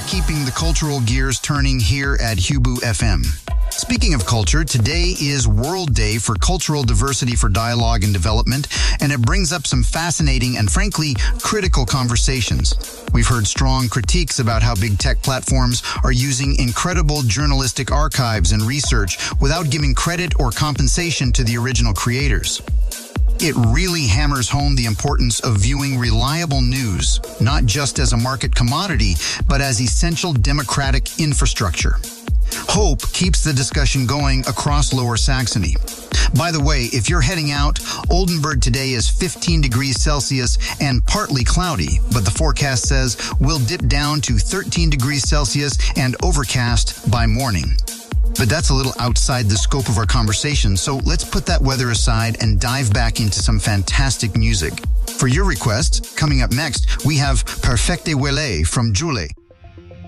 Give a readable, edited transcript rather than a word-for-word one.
keeping the cultural gears turning here at Hubu FM. Speaking of culture, today is World Day for Cultural Diversity for Dialogue and Development, and it brings up some fascinating and frankly critical conversations. We've heard strong critiques about how big tech platforms are using incredible journalistic archives and research without giving credit or compensation to the original creators. It really hammers home the importance of viewing reliable news, not just as a market commodity, but as essential democratic infrastructure. Hope keeps the discussion going across Lower Saxony. By the way, if you're heading out, Oldenburg today is 15 degrees Celsius and partly cloudy, but the forecast says we'll dip down to 13 degrees Celsius and overcast by morning. But that's a little outside the scope of our conversation, so let's put that weather aside and dive back into some fantastic music. For your requests, coming up next, we have Perfecte Wele from Jule.